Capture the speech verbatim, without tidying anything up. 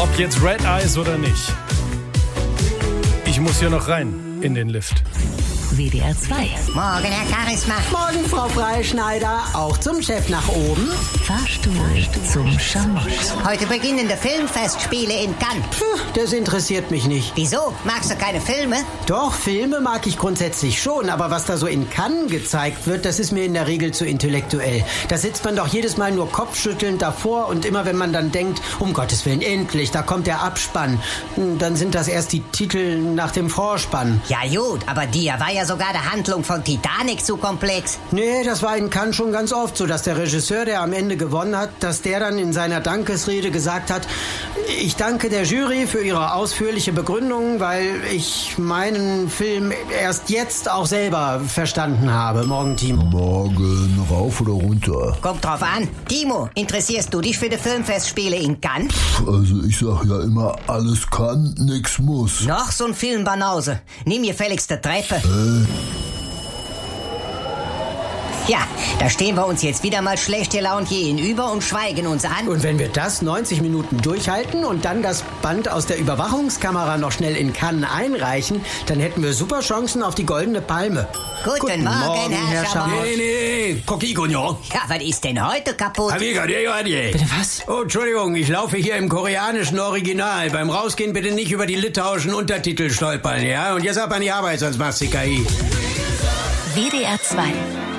Ob jetzt Red Eyes oder nicht. Ich muss hier noch rein in den Lift. W D R zwei. Morgen, Herr Charisma. Morgen, Frau Freischneider. Auch zum Chef nach oben. Fahrstuhl zum Schamott. Heute beginnen die Filmfestspiele in Cannes. Puh, das interessiert mich nicht. Wieso? Magst du keine Filme? Doch, Filme mag ich grundsätzlich schon, aber was da so in Cannes gezeigt wird, das ist mir in der Regel zu intellektuell. Da sitzt man doch jedes Mal nur kopfschüttelnd davor und immer wenn man dann denkt, um Gottes Willen, endlich, da kommt der Abspann, dann sind das erst die Titel nach dem Vorspann. Ja gut, aber dir war ja sogar die Handlung von Titanic zu komplex. Nee, das war in Cannes schon ganz oft so, dass der Regisseur, der am Ende gewonnen hat, dass der dann in seiner Dankesrede gesagt hat, ich danke der Jury für ihre ausführliche Begründung, weil ich meinen Film erst jetzt auch selber verstanden habe. Morgen, Timo. Morgen, rauf oder runter? Kommt drauf an. Timo, interessierst du dich für die Filmfestspiele in Cannes? Also ich sag ja immer, alles kann, nix muss. Noch so ein Filmbanause. Nimm mir fälligst die Treppe. Äh? Ja, da stehen wir uns jetzt wieder mal schlecht gelaunt gegenüber und schweigen uns an. Und wenn wir das neunzig Minuten durchhalten und dann das Band aus der Überwachungskamera noch schnell in Cannes einreichen, dann hätten wir super Chancen auf die Goldene Palme. Guten, Guten Morgen, Morgen, Herr Herr Schamott. Schamott. Nee, nee, Coquille Cognon. Ja, was ist denn heute kaputt? Amiga, Bitte was? Oh, Entschuldigung, ich laufe hier im koreanischen Original. Beim Rausgehen bitte nicht über die litauischen Untertitel stolpern, ja? Und jetzt ab an die Arbeit, sonst machst du K I. W D R zwei.